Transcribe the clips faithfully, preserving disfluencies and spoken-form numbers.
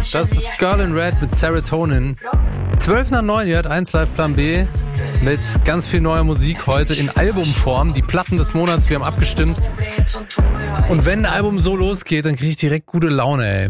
Das ist Girl in Red mit Serotonin. zwölf nach neun, ihr hört eins Live Plan B mit ganz viel neuer Musik heute in Albumform. Die Platten des Monats, wir haben abgestimmt. Und wenn ein Album so losgeht, dann kriege ich direkt gute Laune, ey.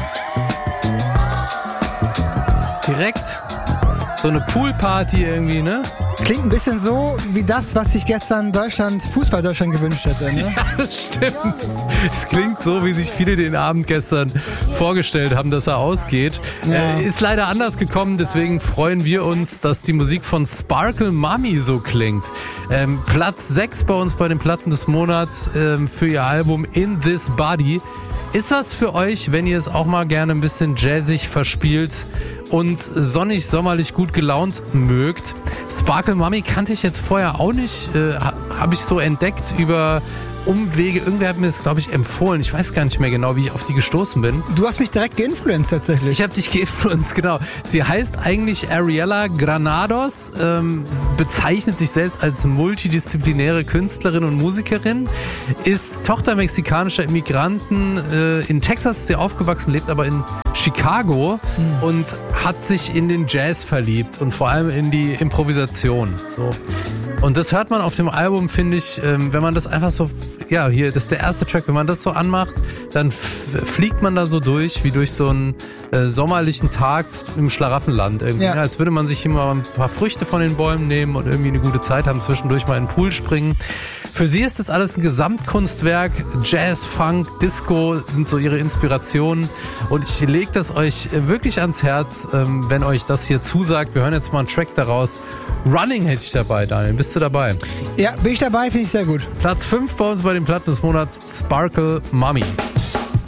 Direkt so eine Poolparty irgendwie, ne? Klingt ein bisschen so wie das, was sich gestern Deutschland, Fußball-Deutschland gewünscht hätte, ne? Ja, das stimmt. Es klingt so, wie sich viele den Abend gestern vorgestellt haben, dass er ausgeht. Ja. Äh, ist leider anders gekommen, deswegen freuen wir uns, dass die Musik von Sparkle Mommy so klingt. Ähm, Platz sechs bei uns bei den Platten des Monats ähm, für ihr Album In This Body. Ist was für euch, wenn ihr es auch mal gerne ein bisschen jazzig verspielt und sonnig, sommerlich gut gelaunt mögt. Sparkle Mommy kannte ich jetzt vorher auch nicht, äh, habe ich so entdeckt über Umwege. Irgendwer hat mir das, glaube ich, empfohlen. Ich weiß gar nicht mehr genau, wie ich auf die gestoßen bin. Du hast mich direkt geinfluenced tatsächlich. Ich habe dich geinfluenced, genau. Sie heißt eigentlich Ariella Granados, ähm, bezeichnet sich selbst als multidisziplinäre Künstlerin und Musikerin, ist Tochter mexikanischer Immigranten. Äh, in Texas ist sie aufgewachsen, lebt aber in Chicago hm. und hat sich in den Jazz verliebt und vor allem in die Improvisation. So. Und das hört man auf dem Album, finde ich, ähm, wenn man das einfach so, ja, hier, das ist der erste Track, wenn man das so anmacht, dann f- fliegt man da so durch, wie durch so einen äh, sommerlichen Tag im Schlaraffenland irgendwie. Ja. Ja, als würde man sich immer ein paar Früchte von den Bäumen nehmen und irgendwie eine gute Zeit haben, zwischendurch mal in den Pool springen. Für sie ist das alles ein Gesamtkunstwerk. Jazz, Funk, Disco sind so ihre Inspirationen. Und ich lege das euch wirklich ans Herz, ähm, wenn euch das hier zusagt. Wir hören jetzt mal einen Track daraus. Running hätte ich dabei, Daniel. Bist du dabei? Ja, bin ich dabei, finde ich sehr gut. Platz fünf bei uns bei den Platten des Monats, Sparkle Mommy.